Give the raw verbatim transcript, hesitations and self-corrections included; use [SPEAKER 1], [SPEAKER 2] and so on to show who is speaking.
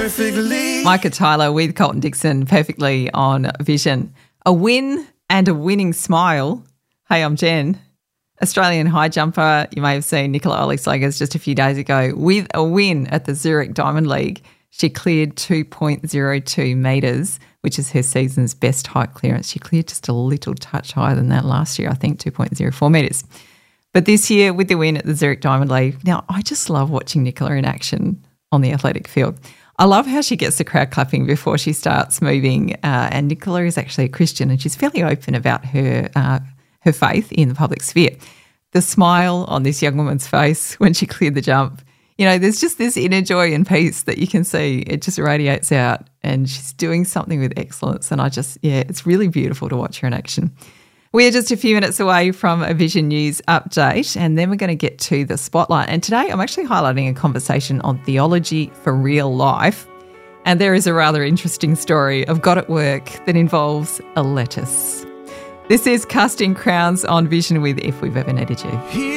[SPEAKER 1] perfectly.
[SPEAKER 2] Micah Tyler with Colton Dixon, perfectly on Vision. A win and a winning smile. Hey, I'm Jen. Australian high jumper, you may have seen Nicola Ollie-Slagers just a few days ago with a win at the Zurich Diamond League. She cleared two point oh two metres, which is her season's best height clearance. She cleared just a little touch higher than that last year, I think two point oh four metres. But this year with the win at the Zurich Diamond League, now I just love watching Nicola in action on the athletic field. I love how she gets the crowd clapping before she starts moving, uh, and Nicola is actually a Christian and she's fairly open about her uh, her faith in the public sphere. The smile on this young woman's face when she cleared the jump, you know, there's just this inner joy and peace that you can see. It just radiates out and she's doing something with excellence, and I just, yeah, it's really beautiful to watch her in action. We are just a few minutes away from a Vision News update, and then we're going to get to the spotlight. And today I'm actually highlighting a conversation on theology for real life. And there is a rather interesting story of God at work that involves a lettuce. This is Casting Crowns on Vision with If We've Ever Needed You.